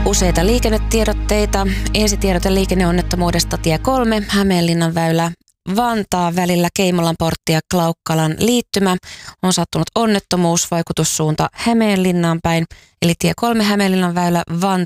Useita liikennetiedotteita. Ensitiedote liikenneonnettomuudesta tie 3, Hämeenlinnan väylä Vantaa välillä Keimolan portti ja Klaukkalan liittymä. On sattunut onnettomuus, vaikutussuunta Hämeenlinnaan päin, eli tie 3 Hämeenlinnan väylä Vantaa